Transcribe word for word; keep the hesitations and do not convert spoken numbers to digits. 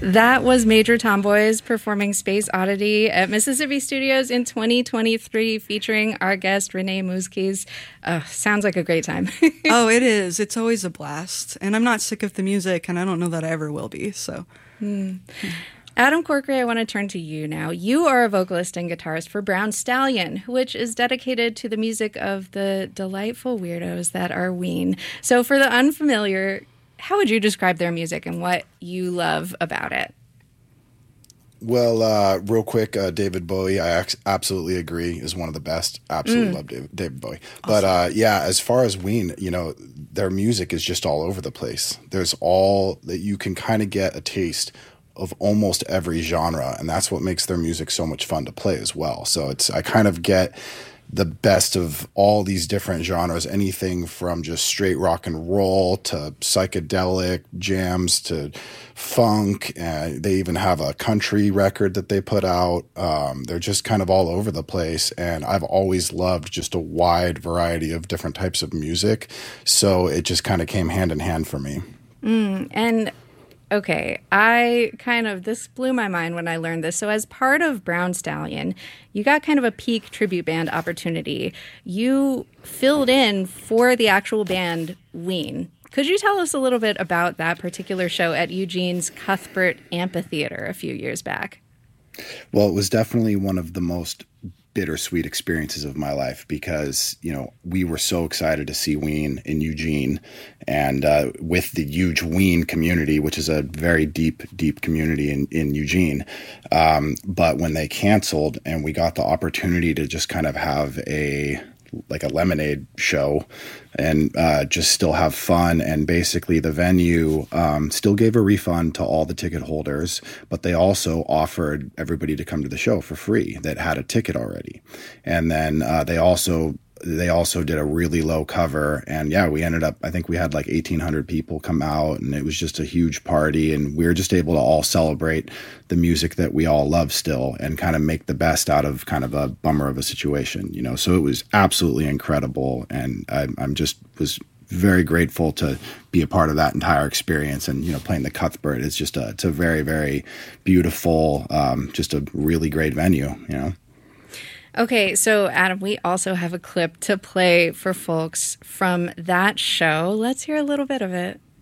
That was Major Tomboys performing Space Oddity at Mississippi Studios in twenty twenty-three, featuring our guest, Renee Muskies. Uh, sounds like a great time. Oh, it is. It's always a blast. And I'm not sick of the music, and I don't know that I ever will be. So, hmm. Adam Corkery, I want to turn to you now. You are a vocalist and guitarist for Brown Stallion, which is dedicated to the music of the delightful weirdos that are Ween. So for the unfamiliar, how would you describe their music and what you love about it? Well, uh, real quick, uh, David Bowie, I ac- absolutely agree, is one of the best. Absolutely mm. love David, David Bowie. Awesome. But uh, yeah, as far as Ween, you know, their music is just all over the place. There's all that you can kind of get a taste of almost every genre, and that's what makes their music so much fun to play as well. So it's I kind of get the best of all these different genres, anything from just straight rock and roll to psychedelic jams to funk. Uh, they even have a country record that they put out. Um, they're just kind of all over the place, and I've always loved just a wide variety of different types of music, so it just kind of came hand in hand for me. Mm, and Okay, I kind of, this blew my mind when I learned this. So as part of Brown Stallion, you got kind of a peak tribute band opportunity. You filled in for the actual band Ween. Could you tell us a little bit about that particular show at Eugene's Cuthbert Amphitheater a few years back? Well, it was definitely one of the most bittersweet experiences of my life because, you know, we were so excited to see Ween in Eugene and uh, with the huge Ween community, which is a very deep, deep community in, in Eugene. Um, but when they canceled and we got the opportunity to just kind of have a like a lemonade show and uh, just still have fun. And basically the venue um, still gave a refund to all the ticket holders, but they also offered everybody to come to the show for free that had a ticket already. And then uh, they also they also did a really low cover. And yeah, we ended up, I think we had like eighteen hundred people come out, and it was just a huge party. And we were just able to all celebrate the music that we all love still and kind of make the best out of kind of a bummer of a situation, you know? So it was absolutely incredible. And I, I'm just was very grateful to be a part of that entire experience. And, you know, playing the Cuthbert is just a, it's a very, very beautiful, um, just a really great venue, you know? Okay, so Adam, we also have a clip to play for folks from that show. Let's hear a little bit of it.